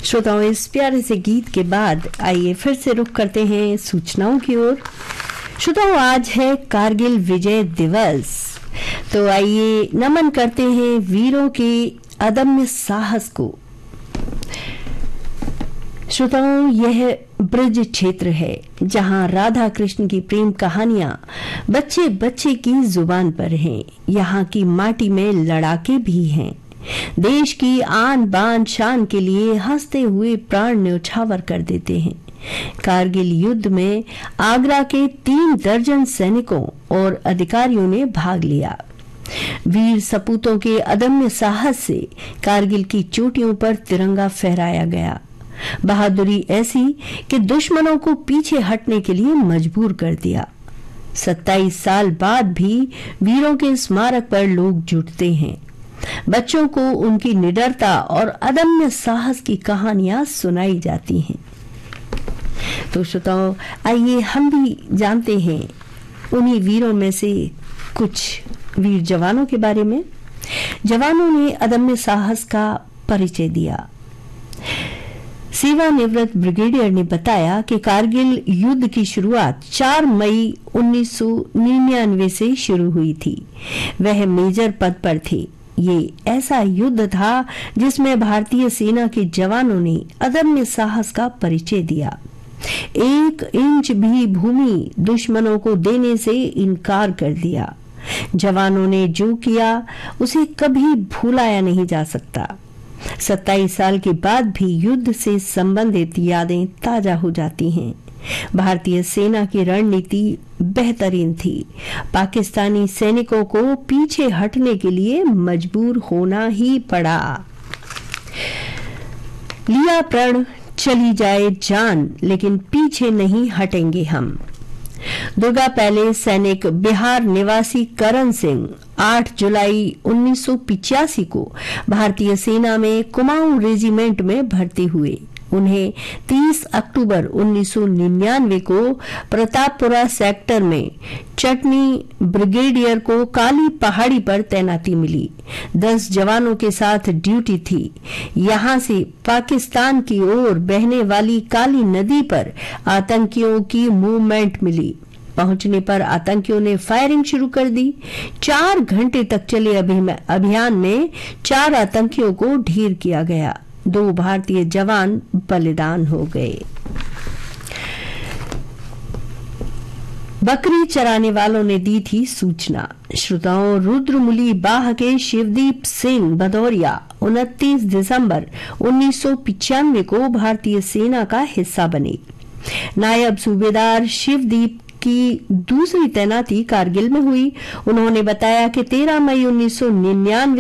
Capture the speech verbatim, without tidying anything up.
श्रोताओं, इस प्यारे से गीत के बाद आइए फिर से रुख करते हैं सूचनाओं की ओर। श्रोताओं, आज है कारगिल विजय दिवस, तो आइए नमन करते हैं वीरों के अदम्य साहस को। श्रोताओं, यह ब्रज क्षेत्र है जहां राधा कृष्ण की प्रेम कहानियां बच्चे बच्चे की जुबान पर हैं। यहाँ की माटी में लड़ाके भी हैं। देश की आन बान शान के लिए हंसते हुए प्राण न्यौछावर कर देते हैं। कारगिल युद्ध में आगरा के तीन दर्जन सैनिकों और अधिकारियों ने भाग लिया। वीर सपूतों के अदम्य साहस से कारगिल की चोटियों पर तिरंगा फहराया गया। बहादुरी ऐसी कि दुश्मनों को पीछे हटने के लिए मजबूर कर दिया। सत्ताईस साल बाद भी वीरों के स्मारक पर लोग जुटते हैं। बच्चों को उनकी निडरता और अदम्य साहस की कहानियां सुनाई जाती हैं। तो श्रोताओं, आइए हम भी जानते हैं उन्हीं वीरों में से कुछ वीर जवानों के बारे में। जवानों ने अदम्य साहस का परिचय दिया। सेवानिवृत्त ब्रिगेडियर ने बताया कि कारगिल युद्ध की शुरुआत चार मई उन्नीस सौ निन्यानवे से शुरू हुई थी। वह मेजर पद पर थे। ये ऐसा युद्ध था जिसमें भारतीय सेना के जवानों ने अदम्य साहस का परिचय दिया। एक इंच भी भूमि दुश्मनों को देने से इनकार कर दिया। जवानों ने जो किया उसे कभी भुलाया नहीं जा सकता। सत्ताईस साल के बाद भी युद्ध से संबंधित यादें ताजा हो जाती हैं। भारतीय सेना की रणनीति बेहतरीन थी। पाकिस्तानी सैनिकों को पीछे हटने के लिए मजबूर होना ही पड़ा। लिया प्रण चली जाए जान, लेकिन पीछे नहीं हटेंगे हम। दुर्गा पैलेस सैनिक बिहार निवासी करण सिंह आठ जुलाई उन्नीस सौ पिचासी को भारतीय सेना में कुमाऊं रेजिमेंट में भर्ती हुए। उन्हें तीस अक्टूबर उन्नीस सौ निन्यानवे को प्रतापपुरा सेक्टर में चटनी ब्रिगेडियर को काली पहाड़ी पर तैनाती मिली। दस जवानों के साथ ड्यूटी थी। यहां से पाकिस्तान की ओर बहने वाली काली नदी पर आतंकियों की मूवमेंट मिली। पहुंचने पर आतंकियों ने फायरिंग शुरू कर दी। चार घंटे तक चले अभियान में चार आतंकियों को ढेर किया गया। दो भारतीय जवान बलिदान हो गए। बकरी चराने वालों ने दी थी सूचना। श्रोताओं, रुद्रमुली बाह के शिवदीप सिंह भदौरिया उनतीस दिसंबर उन्नीस सौ पिचानवे को भारतीय सेना का हिस्सा बने। नायब सूबेदार शिवदीप की दूसरी तैनाती कारगिल में हुई। उन्होंने बताया कि तेरह मई उन्नीस सौ निन्यानवे